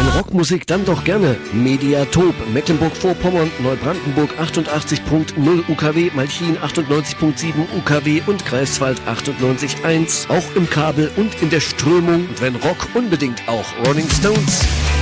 Rockmusik dann doch gerne. Mediatop, Mecklenburg-Vorpommern, Neubrandenburg 88.0 UKW, Malchin 98.7 UKW und Greifswald 98.1. Auch im Kabel und in der Strömung. Und wenn Rock, unbedingt auch Rolling Stones.